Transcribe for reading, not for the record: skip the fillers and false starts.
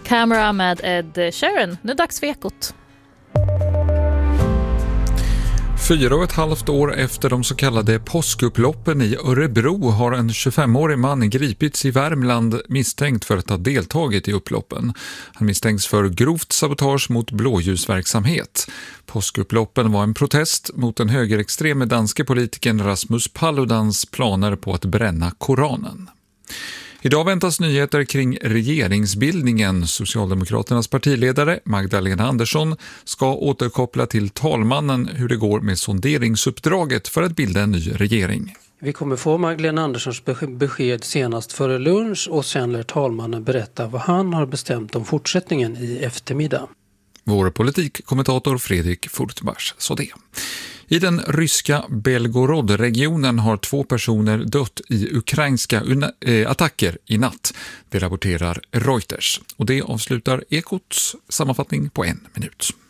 Camera med Ed Sheeran. Nu är det dags för Ekot. 4,5 år efter de så kallade påskupploppen i Örebro har en 25-årig man gripits i Värmland misstänkt för att ha deltagit i upploppen. Han misstänks för grovt sabotage mot blåljusverksamhet. Påskupploppen var en protest mot den högerextreme danske politikern Rasmus Paludans planer på att bränna Koranen. Idag väntas nyheter kring regeringsbildningen. Socialdemokraternas partiledare Magdalena Andersson ska återkoppla till talmannen hur det går med sonderingsuppdraget för att bilda en ny regering. Vi kommer få Magdalena Anderssons besked senast före lunch och sen lär talmannen berätta vad han har bestämt om fortsättningen i eftermiddag. Vår politikkommentator Fredrik Furtbach sa det. I den ryska Belgorod-regionen har 2 personer dött i ukrainska attacker i natt. Det rapporterar Reuters. Och det avslutar Ekots sammanfattning på 1 minut.